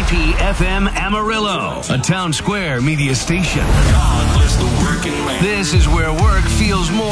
WPP FM Amarillo, a Town Square media station. This is where work feels more